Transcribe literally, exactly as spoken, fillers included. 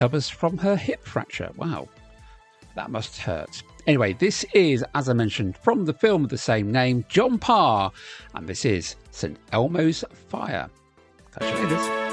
recovers from her hip fracture. Wow, that must hurt. Anyway, this is, as I mentioned, from the film of the same name, John Parr, and this is Saint Elmo's Fire. Catch you later.